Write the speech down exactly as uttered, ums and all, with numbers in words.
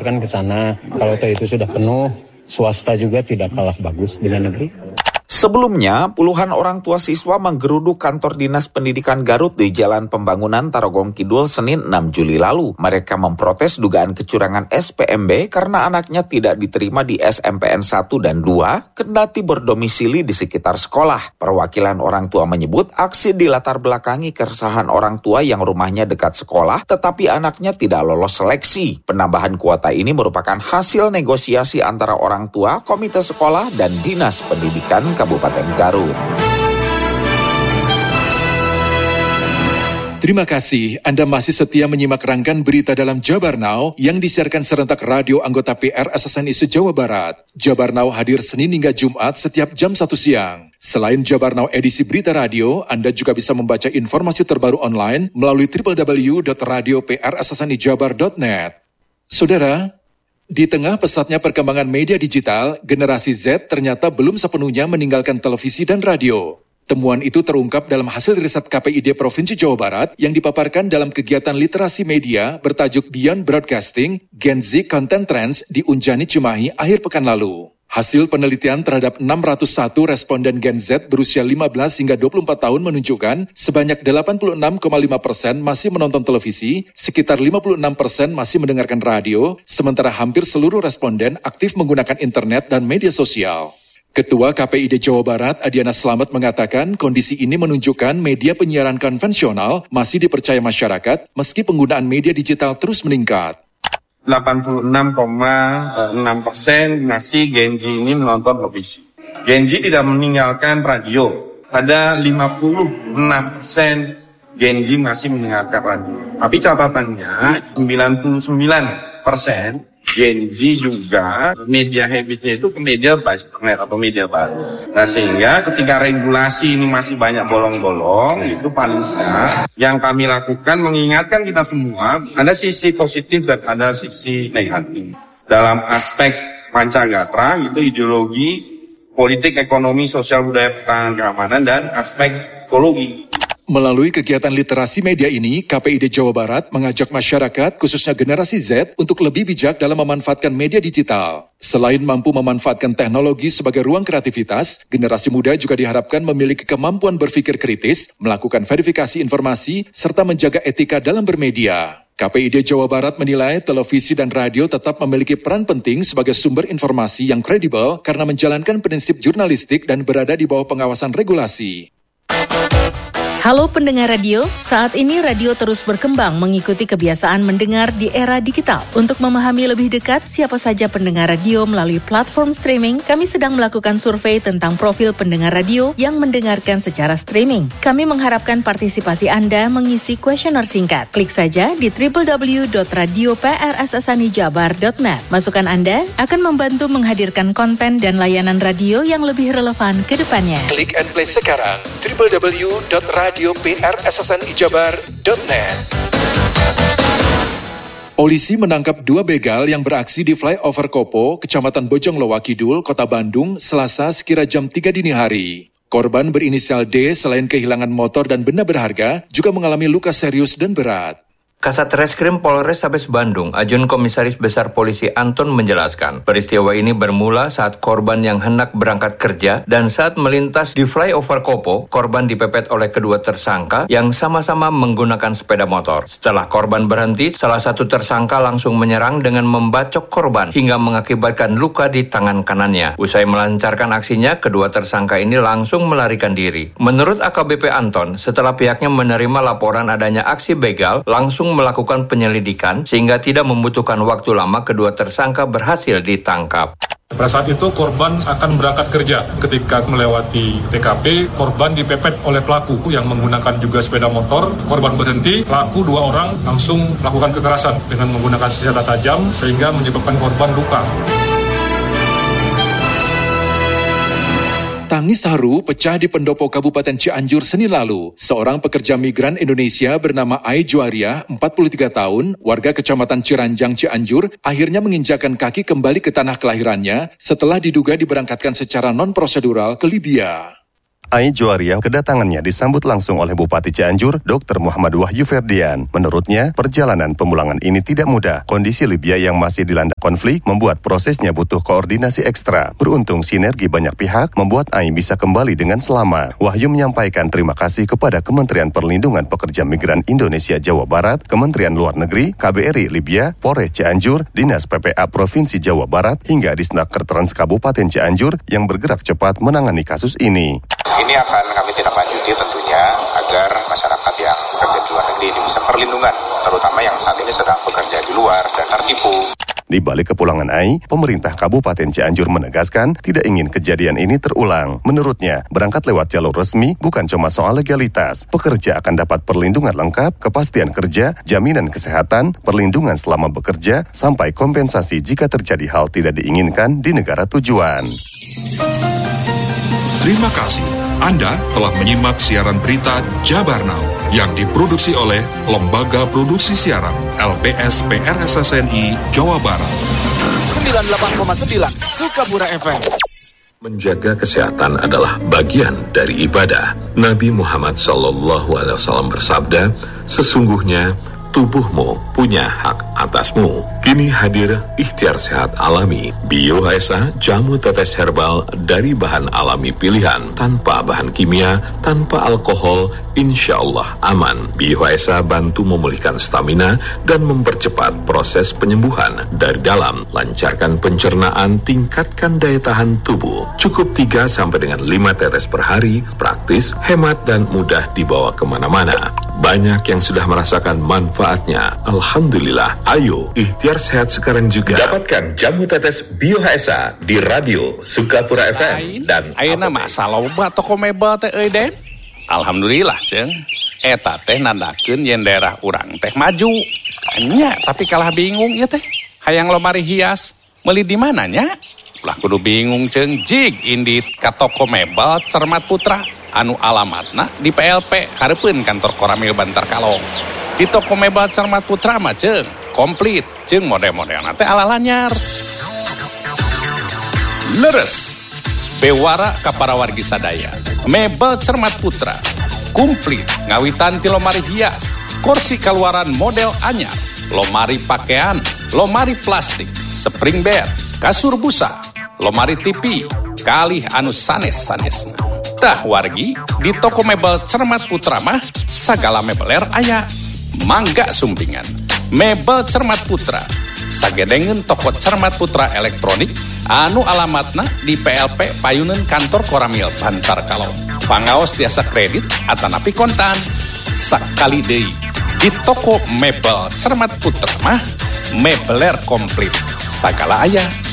kan ke sana. Kalau itu sudah penuh, swasta juga tidak kalah bagus dengan negeri. Sebelumnya, puluhan orang tua siswa menggeruduk kantor Dinas Pendidikan Garut di Jalan Pembangunan Tarogong Kidul Senin enam Juli lalu. Mereka memprotes dugaan kecurangan S P M B karena anaknya tidak diterima di S M P N satu dan dua, kendati berdomisili di sekitar sekolah. Perwakilan orang tua menyebut aksi dilatar belakangi keresahan orang tua yang rumahnya dekat sekolah, tetapi anaknya tidak lolos seleksi. Penambahan kuota ini merupakan hasil negosiasi antara orang tua, komite sekolah, dan Dinas Pendidikan Kabupaten Garut. Terima kasih Anda masih setia menyimak rangkaian berita dalam Jabar Now yang disiarkan serentak radio anggota P R S S N I se-Jawa Barat. Jabar Now hadir Senin hingga Jumat setiap jam satu siang. Selain Jabar Now edisi berita radio, Anda juga bisa membaca informasi terbaru online melalui w w w dot radio p r s s n i jabar dot net. Saudara, di tengah pesatnya perkembangan media digital, generasi Z ternyata belum sepenuhnya meninggalkan televisi dan radio. Temuan itu terungkap dalam hasil riset K P I D Provinsi Jawa Barat yang dipaparkan dalam kegiatan literasi media bertajuk Beyond Broadcasting, Gen Z Content Trends di Unjani Cimahi akhir pekan lalu. Hasil penelitian terhadap enam ratus satu responden Gen Z berusia lima belas hingga dua puluh empat tahun menunjukkan sebanyak delapan puluh enam koma lima persen masih menonton televisi, sekitar lima puluh enam persen masih mendengarkan radio, sementara hampir seluruh responden aktif menggunakan internet dan media sosial. Ketua K P I D Jawa Barat, Adiana Slamet, mengatakan kondisi ini menunjukkan media penyiaran konvensional masih dipercaya masyarakat meski penggunaan media digital terus meningkat. delapan puluh enam koma enam persen masih Gen Z ini menonton televisi. Gen Z tidak meninggalkan radio. Ada lima puluh enam persen Gen Z masih mendengarkan radio. Tapi catatannya sembilan puluh sembilan persen Gen Z juga media habitnya itu ke media internet atau media baru. Nah sehingga ketika regulasi ini masih banyak bolong-bolong, itu paling tidak yang kami lakukan mengingatkan kita semua ada sisi positif dan ada sisi negatif. Dalam aspek Pancagatra itu ideologi, politik, ekonomi, sosial, budaya, pertahanan, keamanan, dan aspek ekologi. Melalui kegiatan literasi media ini, K P I D Jawa Barat mengajak masyarakat, khususnya generasi Z, untuk lebih bijak dalam memanfaatkan media digital. Selain mampu memanfaatkan teknologi sebagai ruang kreativitas, generasi muda juga diharapkan memiliki kemampuan berpikir kritis, melakukan verifikasi informasi, serta menjaga etika dalam bermedia. K P I D Jawa Barat menilai televisi dan radio tetap memiliki peran penting sebagai sumber informasi yang kredibel karena menjalankan prinsip jurnalistik dan berada di bawah pengawasan regulasi. Halo pendengar radio, saat ini radio terus berkembang mengikuti kebiasaan mendengar di era digital. Untuk memahami lebih dekat siapa saja pendengar radio melalui platform streaming, kami sedang melakukan survei tentang profil pendengar radio yang mendengarkan secara streaming. Kami mengharapkan partisipasi Anda mengisi kuesioner singkat. Klik saja di w w w dot radio p r s s n i jabar dot net. Masukan Anda akan membantu menghadirkan konten dan layanan radio yang lebih relevan ke depannya. Klik and play sekarang w w w dot radio p r s s n i jabar dot net. Polisi menangkap dua begal yang beraksi di flyover Kopo, Kecamatan Bojongloa Kidul, Kota Bandung, Selasa sekira jam tiga dini hari. Korban berinisial D selain kehilangan motor dan benda berharga, juga mengalami luka serius dan berat. Kasat Reskrim Polrestabes Bandung, Ajun Komisaris Besar Polisi Anton menjelaskan, peristiwa ini bermula saat korban yang hendak berangkat kerja dan saat melintas di flyover Kopo, korban dipepet oleh kedua tersangka yang sama-sama menggunakan sepeda motor. Setelah korban berhenti, salah satu tersangka langsung menyerang dengan membacok korban hingga mengakibatkan luka di tangan kanannya. Usai melancarkan aksinya, kedua tersangka ini langsung melarikan diri. Menurut A K B P Anton, setelah pihaknya menerima laporan adanya aksi begal, langsung melakukan penyelidikan sehingga tidak membutuhkan waktu lama kedua tersangka berhasil ditangkap. Pada saat itu korban akan berangkat kerja. Ketika melewati T K P, korban dipepet oleh pelaku yang menggunakan juga sepeda motor. Korban berhenti, pelaku dua orang langsung melakukan kekerasan dengan menggunakan senjata tajam sehingga menyebabkan korban luka. Tangis haru pecah di Pendopo Kabupaten Cianjur Senin lalu. Seorang pekerja migran Indonesia bernama Ai Juaria, empat puluh tiga tahun, warga Kecamatan Ciranjang, Cianjur, akhirnya menginjakkan kaki kembali ke tanah kelahirannya setelah diduga diberangkatkan secara non-prosedural ke Libya. Ai Juwariah kedatangannya disambut langsung oleh Bupati Cianjur, Doktor Muhammad Wahyu Ferdian. Menurutnya, perjalanan pemulangan ini tidak mudah. Kondisi Libya yang masih dilanda konflik membuat prosesnya butuh koordinasi ekstra. Beruntung sinergi banyak pihak membuat Ai bisa kembali dengan selamat. Wahyu menyampaikan terima kasih kepada Kementerian Perlindungan Pekerja Migran Indonesia Jawa Barat, Kementerian Luar Negeri, K B R I Libya, Polres Cianjur, Dinas P P A Provinsi Jawa Barat, hingga Disnaker Trans Kabupaten Cianjur yang bergerak cepat menangani kasus ini. Ini akan kami tindak lanjuti tentunya agar masyarakat yang bekerja di luar negeri ini bisa perlindungan, terutama yang saat ini sedang bekerja di luar dan tertipu. Di balik kepulangan Ai, pemerintah Kabupaten Cianjur menegaskan tidak ingin kejadian ini terulang. Menurutnya, berangkat lewat jalur resmi bukan cuma soal legalitas. Pekerja akan dapat perlindungan lengkap, kepastian kerja, jaminan kesehatan, perlindungan selama bekerja, sampai kompensasi jika terjadi hal tidak diinginkan di negara tujuan. Terima kasih. Anda telah menyimak siaran berita Jabar Now yang diproduksi oleh Lembaga Produksi Siaran L P S P R S S N I Jawa Barat. sembilan puluh delapan koma sembilan Sukabura F M. Menjaga kesehatan adalah bagian dari ibadah. Nabi Muhammad Sallallahu Alaihi Wasallam bersabda, sesungguhnya tubuhmu punya hak atasmu. Kini hadir ikhtiar sehat alami Bio H S A jamu tetes herbal dari bahan alami pilihan tanpa bahan kimia, tanpa alkohol, insya Allah aman. Bio H S A bantu memulihkan stamina dan mempercepat proses penyembuhan dari dalam, lancarkan pencernaan, tingkatkan daya tahan tubuh. Cukup tiga sampai dengan lima tetes per hari, praktis, hemat dan mudah dibawa kemana-mana. Banyak yang sudah merasakan manfaatnya. Alhamdulillah. Ayo, ikhtiar sehat sekarang juga. Dapatkan jamu tetes Bio H S A di Radio Sukapura F M dan ayeuna mah saloba toko mebel teh euy Den. Alhamdulillah ceung. Eta teh nandakeun yen daerah urang teh maju. Nya, tapi kalah bingung ieu teh. Hayang lomari hias, meuli di mana nya? Ulah kudu bingung ceung jig indit ka toko mebel Cermat Putra. Anu alamatna di P L P hareupeun kantor Koramil Bantar Kalong. Di toko mebel Cermat Putra mah ceung komplit jeung model-modelna teh ala lanyar. Leres bewara ka para wargi sadaya. Mebel Cermat Putra komplit ngawitan ti lomari hias, kursi kaluaran model anyar, lomari pakaian, lomari plastik, spring bed, kasur busa, lomari T V, kalih anu sanes-sanesna. Tah wargi, di toko mebel Cermat Putra mah sagala mebeler aya. Mangga sumpingan. Mebel Cermat Putra. Sagedengeun toko Cermat Putra elektronik anu alamatna di P L P payuneun kantor Koramil Bantar Kalong. Pangaos tiasa kredit atanapi kontan. Sakali deui di toko mebel Cermat Putra mah mebeler komplit. Sagala aya.